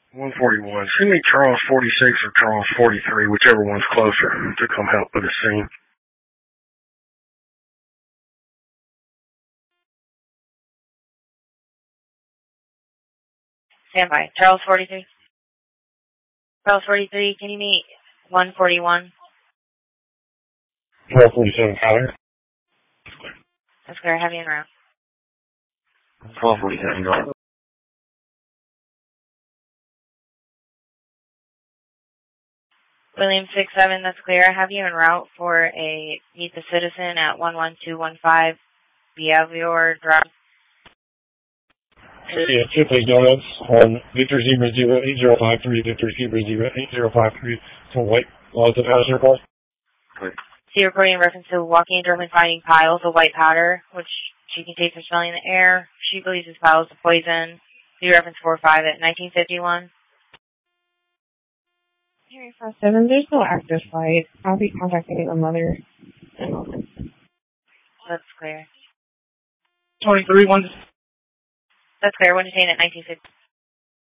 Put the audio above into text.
141. Send me Charles 46 or Charles 43, whichever one's closer, to come help with the scene. Stand by. Charles 43. Charles 43, can you meet 141? Charles 47, Tyler. That's clear. Have you en route. 1247, go ahead. William 67, that's clear. I have you en route for a Meet the Citizen at 11215 Beavior Drive. Yeah, Chipley Donuts on Victor Zebra 8053, Victor Zebra 8053, to White Plaza passenger call. So you're reporting in reference to walking into and finding piles of white powder, which she can taste for smelling in the air. She believes this pile is a poison. See reference 45 at 1951. Harry 57, there's no active flight. I'll be contacting the mother. That's clear. 23, 1. That's clear. 1 to 10 at 1950.